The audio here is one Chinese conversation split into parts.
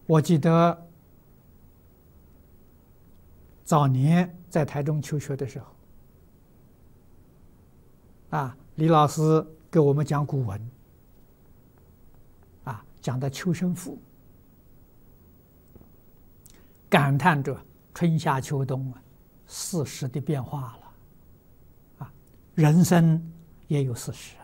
我记得早年在台中求学的时候，李老师给我们讲古文，讲的秋生赋，感叹着春夏秋冬四时的变化了，人生也有四时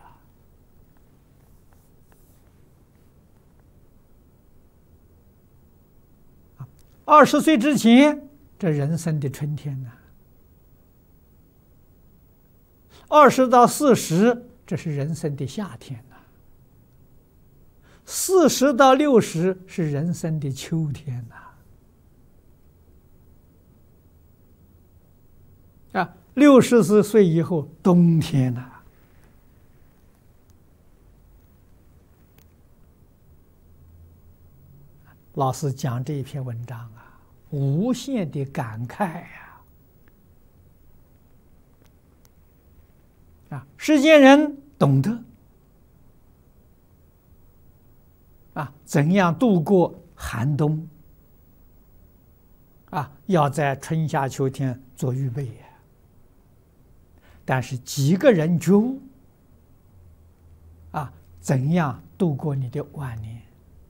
20岁之前，这人生的春天呢；20到40，这是人生的夏天呐；40到60是人生的秋天呐。60岁以后，冬天呐。老师讲这一篇文章无限的感慨世间人懂得怎样度过寒冬要在春夏秋天做预备但是几个人觉悟怎样度过你的晚年？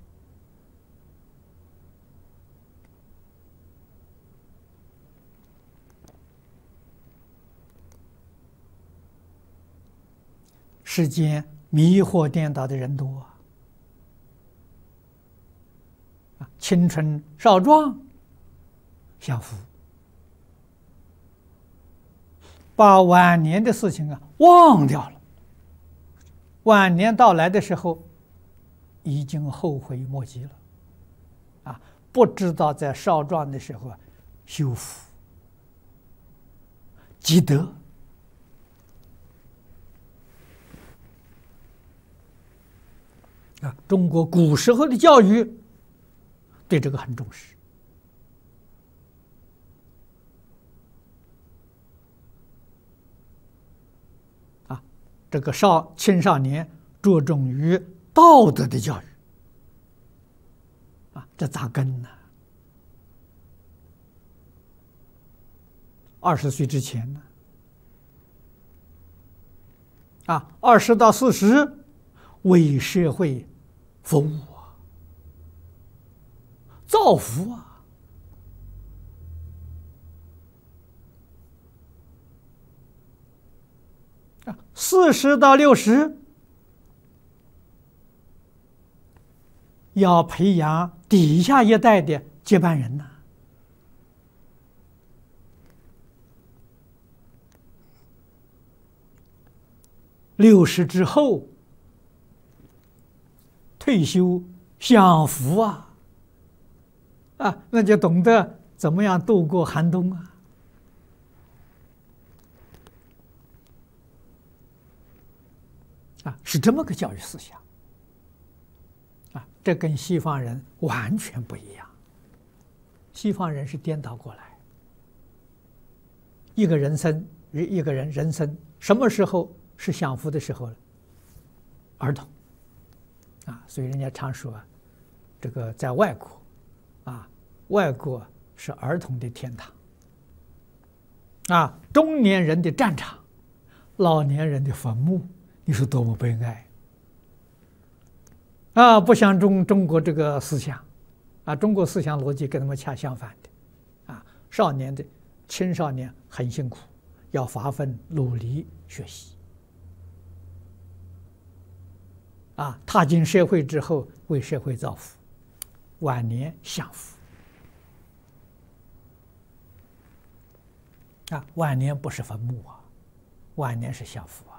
世间迷惑颠倒的人多青春少壮享福，把晚年的事情忘掉了。晚年到来的时候，已经后悔莫及了不知道在少壮的时候修福积德。中国古时候的教育对这个很重视这个青少年着重于道德的教育这扎根呢？20岁之前呢20到40为社会服务造福40到60要培养底下一代的接班人60之后退休享福那就懂得怎么样度过寒冬是这么个教育思想这跟西方人完全不一样。西方人是颠倒过来，一个人生什么时候是享福的时候呢？儿童所以人家常说这个在外国外国是儿童的天堂中年人的战场，老年人的坟墓，你说多么悲哀不像中国这个思想中国思想逻辑跟他们恰相反的青少年很辛苦，要发奋努力学习踏进社会之后为社会造福，晚年享福晚年不是坟墓晚年是享福